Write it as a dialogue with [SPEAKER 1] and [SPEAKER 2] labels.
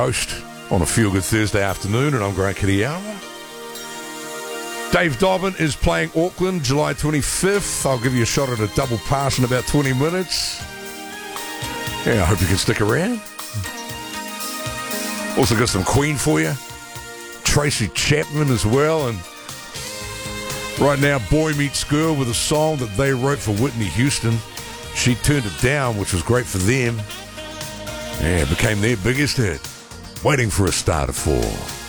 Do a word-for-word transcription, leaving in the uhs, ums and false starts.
[SPEAKER 1] Coast on a Feel Good Thursday afternoon, and I'm Grant Kitayama. Dave Dobbin is playing Auckland July twenty-fifth. I'll give you a shot at a double pass in about twenty minutes. Yeah, I hope you can stick around. Also got some Queen for you. Tracy Chapman as well, and right now, Boy Meets Girl with a song that they wrote for Whitney Houston. She turned it down, which was great for them. Yeah, it became their biggest hit. Waiting for a Star to Fall.